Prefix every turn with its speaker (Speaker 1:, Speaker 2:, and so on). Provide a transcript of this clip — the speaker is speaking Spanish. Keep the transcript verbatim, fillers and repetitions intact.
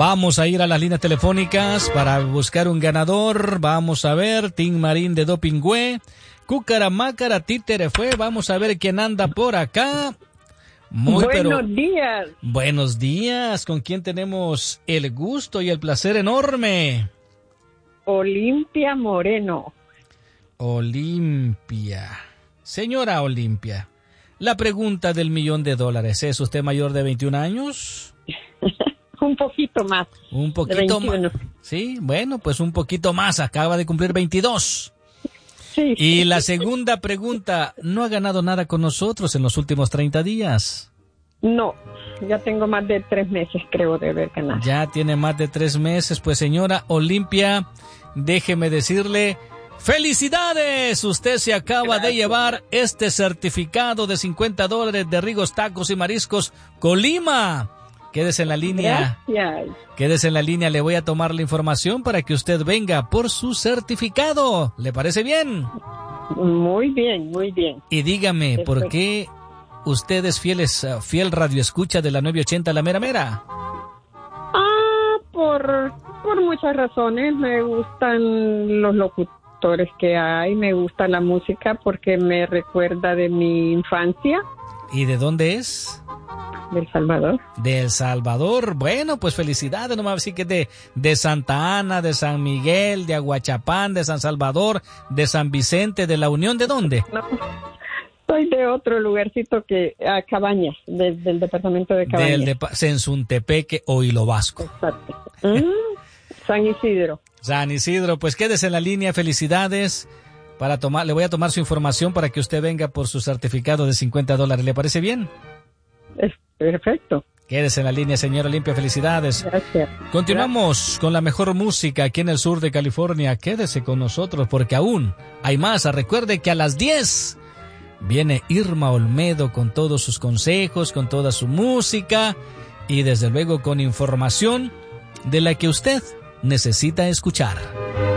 Speaker 1: Vamos a ir a las líneas telefónicas para buscar un ganador. Vamos a ver, Tim Marín de Dopingüe, Cucaramácara, Títere fue. Vamos a ver quién anda por acá. Muy
Speaker 2: Buenos
Speaker 1: pero,
Speaker 2: días.
Speaker 1: Buenos días. ¿Con quién tenemos el gusto y el placer enorme?
Speaker 2: Olimpia Moreno.
Speaker 1: Olimpia. Señora Olimpia, la pregunta del millón de dólares. ¿Es usted mayor de veintiún años?
Speaker 2: Un poquito más.
Speaker 1: Un poquito más. Sí, bueno, pues un poquito más. Acaba de cumplir veintidós.
Speaker 2: Sí.
Speaker 1: Y la segunda pregunta, ¿no ha ganado nada con nosotros en los últimos treinta días?
Speaker 2: No, ya tengo más de tres meses, creo, de haber ganado.
Speaker 1: Ya tiene más de tres meses. Pues señora Olimpia, déjeme decirle, ¡felicidades! Usted se acaba Gracias. de llevar este certificado de cincuenta dólares de Rigos Tacos y Mariscos Colima. Quédese en la línea.
Speaker 2: Gracias.
Speaker 1: Quédese en la línea, le voy a tomar la información para que usted venga por su certificado. ¿Le parece bien?
Speaker 2: Muy bien, muy bien.
Speaker 1: Y dígame,
Speaker 2: Perfecto.
Speaker 1: ¿por qué usted es fiel, es, uh, fiel radioescucha de la nueve ochenta La Mera Mera?
Speaker 2: Ah, por, por muchas razones. Me gustan los locutores que hay, me gusta la música porque me recuerda de mi infancia.
Speaker 1: ¿Y de dónde es?
Speaker 2: De El Salvador.
Speaker 1: De El Salvador. Bueno, pues felicidades. No me va a decir que de, de Santa Ana, de San Miguel, de Aguachapán, de San Salvador, de San Vicente, de La Unión. ¿De dónde?
Speaker 2: No, soy de otro lugarcito que a Cabañas, de, del departamento de Cabañas.
Speaker 1: Del de Sensuntepeque o Hilo Vasco.
Speaker 2: Exacto. Mm, San Isidro.
Speaker 1: San Isidro, pues quédese en la línea. Felicidades. Para tomar, le voy a tomar su información para que usted venga por su certificado de cincuenta dólares. ¿Le parece bien?
Speaker 2: Es perfecto.
Speaker 1: Quédese en la línea, señora Olimpia. Felicidades.
Speaker 2: Gracias.
Speaker 1: Continuamos
Speaker 2: Gracias.
Speaker 1: con la mejor música aquí en el sur de California. Quédese con nosotros porque aún hay más. Recuerde que a las diez viene Irma Olmedo con todos sus consejos, con toda su música y desde luego con información de la que usted necesita escuchar.